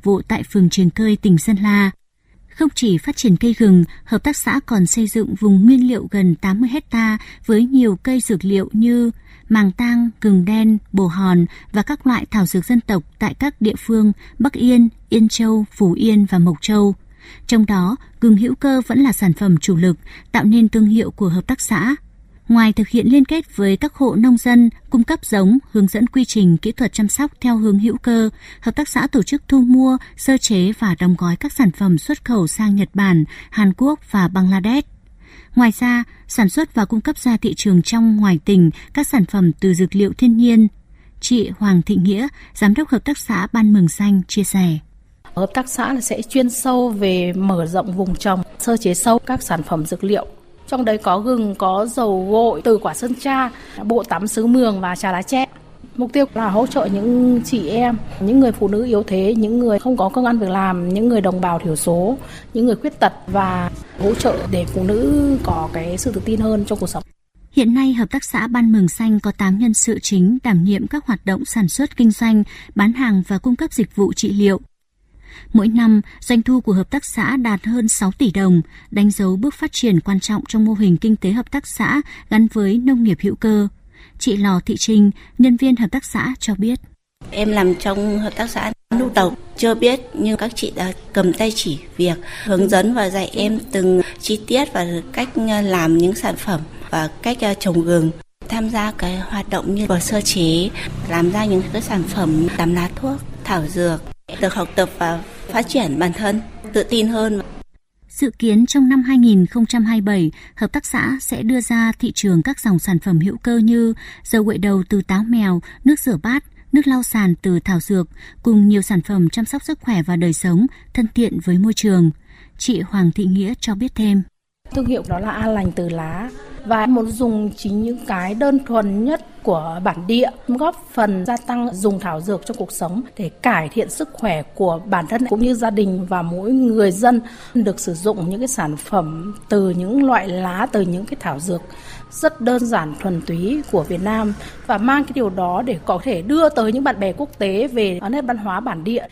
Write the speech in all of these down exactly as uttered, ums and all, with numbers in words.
phục vụ tại phường Triềng Cơi, tỉnh Sơn La. Không chỉ phát triển cây gừng, hợp tác xã còn xây dựng vùng nguyên liệu gần tám mươi héc ta với nhiều cây dược liệu như màng tang, gừng đen, bồ hòn và các loại thảo dược dân tộc tại các địa phương Bắc Yên, Yên Châu, Phú Yên và Mộc Châu. Trong đó, gừng hữu cơ vẫn là sản phẩm chủ lực, tạo nên thương hiệu của hợp tác xã. Ngoài thực hiện liên kết với các hộ nông dân, cung cấp giống, hướng dẫn quy trình kỹ thuật chăm sóc theo hướng hữu cơ, hợp tác xã tổ chức thu mua, sơ chế và đóng gói các sản phẩm xuất khẩu sang Nhật Bản, Hàn Quốc và Bangladesh. Ngoài ra, sản xuất và cung cấp ra thị trường trong ngoài tỉnh các sản phẩm từ dược liệu thiên nhiên. Chị Hoàng Thị Nghĩa, Giám đốc Hợp tác xã Ban Mường Xanh chia sẻ. Hợp tác xã sẽ chuyên sâu về mở rộng vùng trồng, sơ chế sâu các sản phẩm dược liệu. Trong đấy có gừng, có dầu gội từ quả sơn tra, bộ tắm xứ Mường và trà lá tre. Mục tiêu là hỗ trợ những chị em, những người phụ nữ yếu thế, những người không có công ăn việc làm, những người đồng bào thiểu số, những người khuyết tật và hỗ trợ để phụ nữ có cái sự tự tin hơn trong cuộc sống. Hiện nay, Hợp tác xã Ban Mường Xanh có tám nhân sự chính đảm nhiệm các hoạt động sản xuất kinh doanh, bán hàng và cung cấp dịch vụ trị liệu. Mỗi năm, doanh thu của hợp tác xã đạt hơn sáu tỷ đồng, đánh dấu bước phát triển quan trọng trong mô hình kinh tế hợp tác xã gắn với nông nghiệp hữu cơ. Chị Lò Thị Trinh, nhân viên hợp tác xã cho biết. Em làm trong hợp tác xã lúc đầu chưa biết, nhưng các chị đã cầm tay chỉ việc, hướng dẫn và dạy em từng chi tiết và cách làm những sản phẩm và cách trồng gừng. Tham gia cái hoạt động như sơ chế, làm ra những cái sản phẩm làm lá thuốc, thảo dược, được học tập và phát triển bản thân, tự tin hơn. Dự kiến trong năm hai nghìn không trăm hai mươi bảy, hợp tác xã sẽ đưa ra thị trường các dòng sản phẩm hữu cơ như dầu gội đầu từ táo mèo, nước rửa bát, nước lau sàn từ thảo dược, cùng nhiều sản phẩm chăm sóc sức khỏe và đời sống, thân thiện với môi trường. Chị Hoàng Thị Nghĩa cho biết thêm. Thương hiệu đó là An Lành từ lá và em muốn dùng chính những cái đơn thuần nhất của bản địa, góp phần gia tăng dùng thảo dược trong cuộc sống để cải thiện sức khỏe của bản thân cũng như gia đình và mỗi người dân được sử dụng những cái sản phẩm từ những loại lá, từ những cái thảo dược rất đơn giản thuần túy của Việt Nam và mang cái điều đó để có thể đưa tới những bạn bè quốc tế về nét văn hóa bản địa.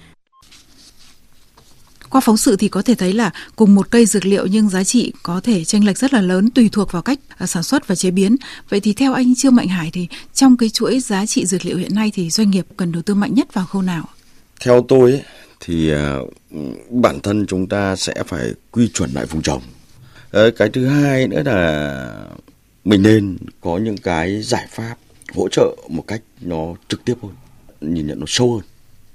Qua phóng sự thì có thể thấy là cùng một cây dược liệu nhưng giá trị có thể chênh lệch rất là lớn tùy thuộc vào cách sản xuất và chế biến. Vậy thì theo anh Trương Mạnh Hải thì trong cái chuỗi giá trị dược liệu hiện nay thì doanh nghiệp cần đầu tư mạnh nhất vào khâu nào? Theo tôi ấy, thì bản thân chúng ta sẽ phải quy chuẩn lại vùng trồng. Cái thứ hai nữa là mình nên có những cái giải pháp hỗ trợ một cách nó trực tiếp hơn, nhìn nhận nó sâu hơn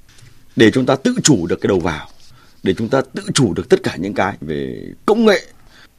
để chúng ta tự chủ được cái đầu vào, để chúng ta tự chủ được tất cả những cái về công nghệ.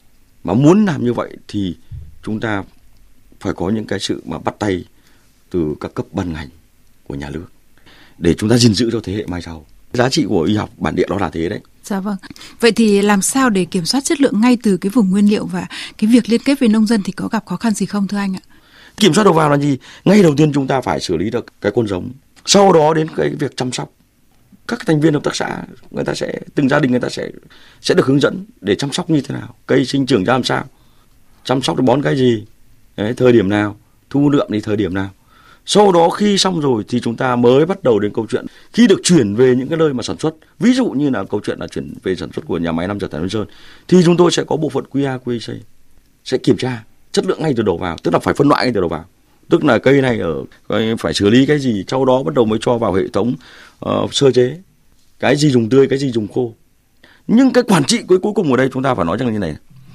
Mà muốn làm như vậy thì chúng ta phải có những cái sự mà bắt tay từ các cấp ban ngành của nhà nước để chúng ta gìn giữ cho thế hệ mai sau. Giá trị của y học bản địa đó là thế đấy. Dạ vâng. Vậy thì làm sao để kiểm soát chất lượng ngay từ cái vùng nguyên liệu và cái việc liên kết với nông dân thì có gặp khó khăn gì không thưa anh ạ? Kiểm soát đầu vào là gì? Ngay đầu tiên chúng ta phải xử lý được cái con giống. Sau đó đến cái việc chăm sóc. Các thành viên hợp tác xã, người ta sẽ, từng gia đình người ta sẽ sẽ được hướng dẫn để chăm sóc như thế nào, cây sinh trưởng ra làm sao, chăm sóc được bón cái gì, đấy, thời điểm nào, thu lượm thì thời điểm nào. Sau đó khi xong rồi thì chúng ta mới bắt đầu đến câu chuyện khi được chuyển về những cái nơi mà sản xuất, ví dụ như là câu chuyện là chuyển về sản xuất của nhà máy Nam Dược Thái Nguyên Sơn, thì chúng tôi sẽ có bộ phận quy a quy xê sẽ kiểm tra chất lượng ngay từ đầu vào, tức là phải phân loại ngay từ đầu vào. Tức là cây này ở phải xử lý cái gì, sau đó bắt đầu mới cho vào hệ thống uh, sơ chế. Cái gì dùng tươi, cái gì dùng khô. Nhưng cái quản trị cuối cuối cùng ở đây chúng ta phải nói rằng là như này.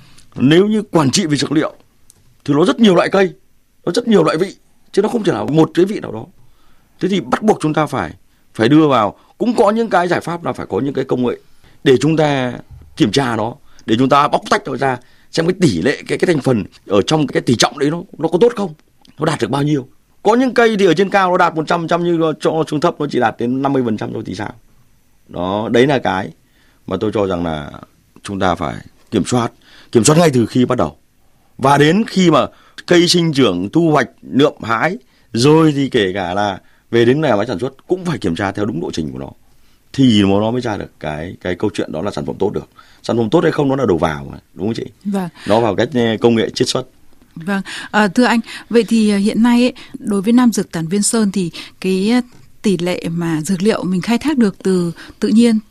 Nếu như quản trị về dược liệu thì nó rất nhiều loại cây, nó rất nhiều loại vị, chứ nó không chỉ là một cái vị nào đó. Thế thì bắt buộc chúng ta phải phải đưa vào, cũng có những cái giải pháp là phải có những cái công nghệ để chúng ta kiểm tra nó, để chúng ta bóc tách nó ra xem cái tỷ lệ cái cái thành phần ở trong cái tỷ trọng đấy nó nó có tốt không, nó đạt được bao nhiêu. Có những cây thì ở trên cao nó đạt một trăm phần trăm nhưng cho xuống thấp nó chỉ đạt đến năm mươi phần trăm thôi thì sao? Đó, đấy là cái mà tôi cho rằng là chúng ta phải kiểm soát, kiểm soát ngay từ khi bắt đầu. Và đến khi mà cây sinh trưởng, thu hoạch, nượm hái, rồi thì kể cả là về đến nhà máy sản xuất cũng phải kiểm tra theo đúng lộ trình của nó. Thì nó mới ra được cái cái câu chuyện đó là sản phẩm tốt được. Sản phẩm tốt hay không nó là đầu vào, đúng không chị? Vâng. Nó vào cách công nghệ chiết xuất. Vâng, à, thưa anh, vậy thì hiện nay ấy, đối với Nam Dược Tản Viên Sơn thì cái tỷ lệ mà dược liệu mình khai thác được từ tự nhiên